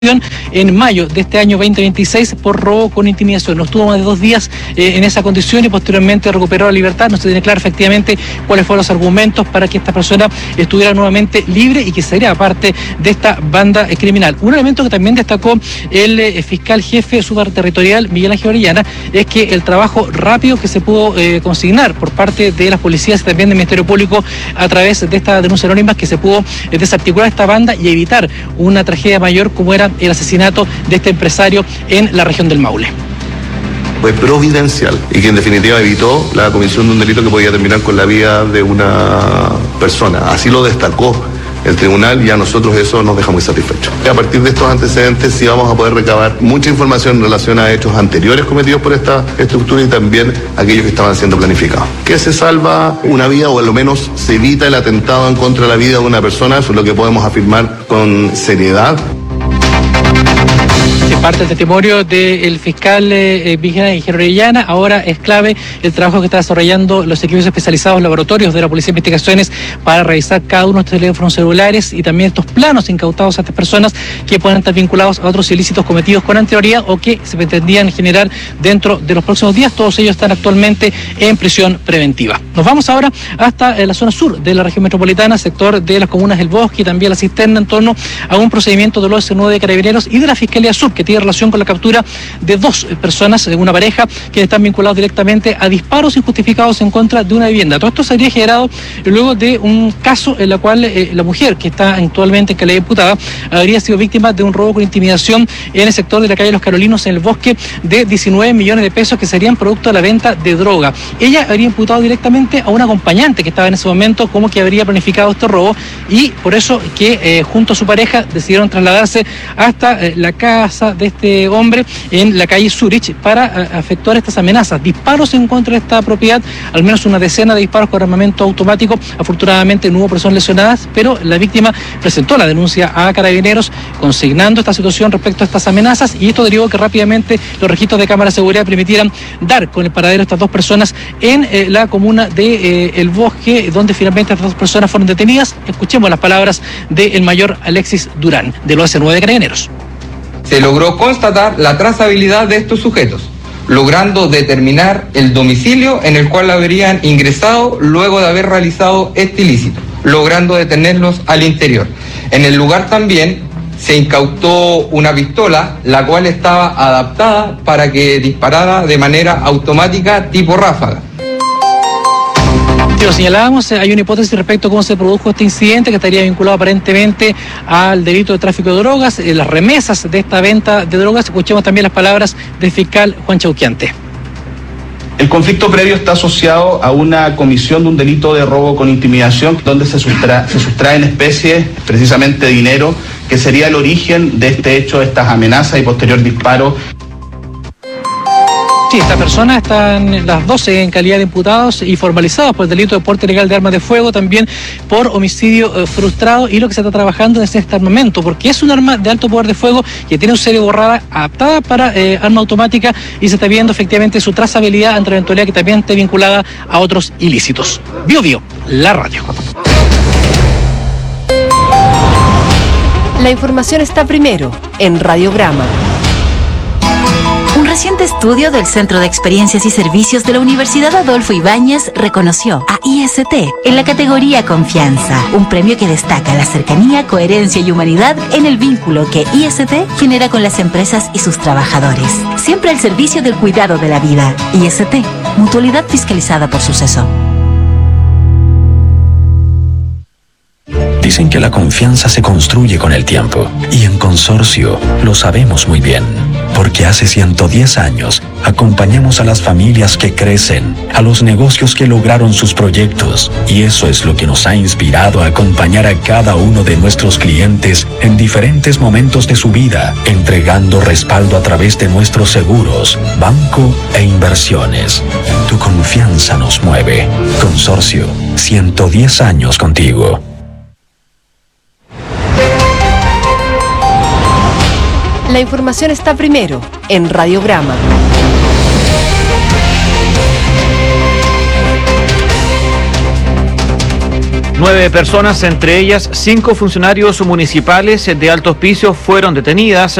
en mayo de este año 2026 por robo con intimidación. No estuvo más de 2 días en esa condición y posteriormente recuperó la libertad. No se tiene claro efectivamente cuáles fueron los argumentos para que esta persona estuviera nuevamente libre y que sería parte de esta banda criminal. Un elemento que también destacó el fiscal jefe superterritorial Miguel Ángel Orellana es que el trabajo rápido que se pudo consignar por parte de las policías y también del Ministerio Público a través de estas denuncias anónimas, que se pudo desarticular esta banda y evitar una tragedia mayor como era el asesinato de este empresario en la región del Maule. Fue providencial y que en definitiva evitó la comisión de un delito que podía terminar con la vida de una persona. Así lo destacó el tribunal y a nosotros eso nos deja muy satisfechos. A partir de estos antecedentes sí vamos a poder recabar mucha información en relación a hechos anteriores cometidos por esta estructura y también aquellos que estaban siendo planificados. Que se salva una vida o a lo menos se evita el atentado en contra de la vida de una persona, eso es lo que podemos afirmar con seriedad. Parte del testimonio del fiscal Miguel Ángel Orellana. Ahora es clave el trabajo que está desarrollando los equipos especializados laboratorios de la Policía de Investigaciones para revisar cada uno de estos teléfonos celulares y también estos planos incautados a estas personas que puedan estar vinculados a otros ilícitos cometidos con anterioridad o que se pretendían generar dentro de los próximos días. Todos ellos están actualmente en prisión preventiva. Nos vamos ahora hasta la zona sur de la región metropolitana, sector de las comunas del Bosque y también la Cisterna, en torno a un procedimiento del OS9 de Carabineros y de la Fiscalía Sur, que tiene relación con la captura de 2 personas, de una pareja, que están vinculados directamente a disparos injustificados en contra de una vivienda. Todo esto se habría generado luego de un caso en el cual la mujer, que está actualmente en calidad de imputada, habría sido víctima de un robo con intimidación en el sector de la calle Los Carolinos, en el Bosque, de 19 millones de pesos que serían producto de la venta de droga. Ella habría imputado directamente a un acompañante que estaba en ese momento como que habría planificado este robo y por eso que junto a su pareja decidieron trasladarse hasta la casa de este hombre en la calle Zurich para efectuar estas amenazas, disparos en contra de esta propiedad, al menos una decena de disparos con armamento automático. Afortunadamente no hubo personas lesionadas, pero la víctima presentó la denuncia a Carabineros consignando esta situación respecto a estas amenazas, y esto derivó que rápidamente los registros de cámara de seguridad permitieran dar con el paradero de estas 2 personas en la comuna de El Bosque, donde finalmente estas 2 personas fueron detenidas. Escuchemos las palabras del mayor Alexis Durán, del OS9 de Carabineros. Se logró constatar la trazabilidad de estos sujetos, logrando determinar el domicilio en el cual habrían ingresado luego de haber realizado este ilícito, logrando detenerlos al interior. En el lugar también se incautó una pistola, la cual estaba adaptada para que disparara de manera automática tipo ráfaga. Lo señalábamos, hay una hipótesis respecto a cómo se produjo este incidente, que estaría vinculado aparentemente al delito de tráfico de drogas, las remesas de esta venta de drogas. Escuchemos también las palabras del fiscal Juan Chauquiante. El conflicto previo está asociado a una comisión de un delito de robo con intimidación, donde se sustraen especies, precisamente dinero, que sería el origen de este hecho, de estas amenazas y posterior disparo. Sí, esta persona están las 12 en calidad de imputados y formalizados por el delito de porte ilegal de armas de fuego, también por homicidio frustrado, y lo que se está trabajando es este armamento, porque es un arma de alto poder de fuego que tiene un serie borrada adaptada para arma automática, y se está viendo efectivamente su trazabilidad ante la eventualidad que también esté vinculada a otros ilícitos. Bio, la radio. La información está primero en Radiograma. Un reciente estudio del Centro de Experiencias y Servicios de la Universidad Adolfo Ibáñez reconoció a IST en la categoría Confianza, un premio que destaca la cercanía, coherencia y humanidad en el vínculo que IST genera con las empresas y sus trabajadores. Siempre al servicio del cuidado de la vida. IST, mutualidad fiscalizada por Suceso. Dicen que la confianza se construye con el tiempo, y en Consorcio lo sabemos muy bien, porque hace 110 años acompañamos a las familias que crecen, a los negocios que lograron sus proyectos, y eso es lo que nos ha inspirado a acompañar a cada uno de nuestros clientes en diferentes momentos de su vida, entregando respaldo a través de nuestros seguros, banco e inversiones. Tu confianza nos mueve. Consorcio, 110 años contigo. La información está primero en Radiograma. 9 personas, entre ellas 5 funcionarios municipales de alto hospicio, fueron detenidas